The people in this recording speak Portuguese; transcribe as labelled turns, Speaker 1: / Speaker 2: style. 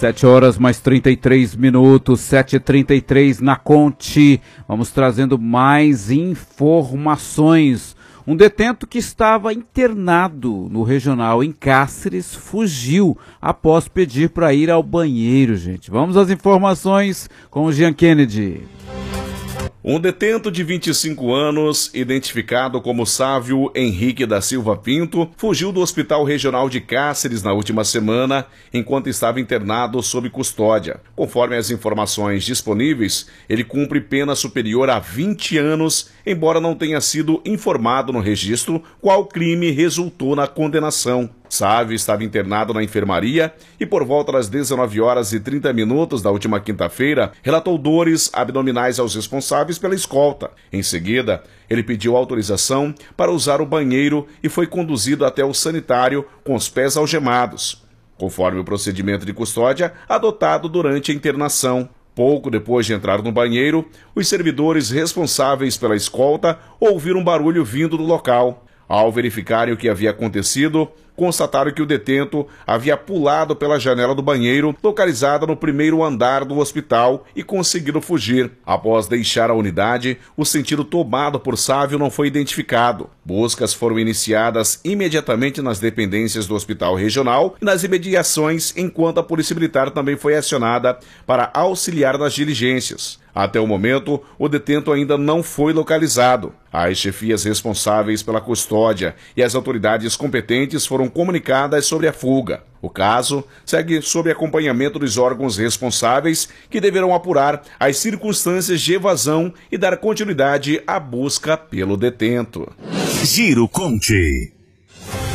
Speaker 1: 7 horas mais 33 minutos, 7h33 na Conte. Vamos trazendo mais informações. Um detento que estava internado no regional em Cáceres fugiu após pedir para ir ao banheiro, gente. Vamos às informações com o Jean Kennedy.
Speaker 2: Um detento de 25 anos, identificado como Sávio Henrique da Silva Pinto, fugiu do Hospital Regional de Cáceres na última semana, enquanto estava internado sob custódia. Conforme as informações disponíveis, ele cumpre pena superior a 20 anos, embora não tenha sido informado no registro qual crime resultou na condenação. Sávio estava internado na enfermaria e por volta das 19 horas e 30 minutos da última quinta-feira, relatou dores abdominais aos responsáveis pela escolta. Em seguida, ele pediu autorização para usar o banheiro e foi conduzido até o sanitário com os pés algemados, conforme o procedimento de custódia adotado durante a internação. Pouco depois de entrar no banheiro, os servidores responsáveis pela escolta ouviram um barulho vindo do local. Ao verificarem o que havia acontecido, constataram que o detento havia pulado pela janela do banheiro, localizada no primeiro andar do hospital, e conseguido fugir. Após deixar a unidade, o sentido tomado por Sávio não foi identificado. Buscas foram iniciadas imediatamente nas dependências do Hospital Regional e nas imediações, enquanto a Polícia Militar também foi acionada para auxiliar nas diligências. Até o momento, o detento ainda não foi localizado. As chefias responsáveis pela custódia e as autoridades competentes foram comunicadas sobre a fuga. O caso segue sob acompanhamento dos órgãos responsáveis, que deverão apurar as circunstâncias de evasão e dar continuidade à busca pelo detento.
Speaker 3: Giro Conte.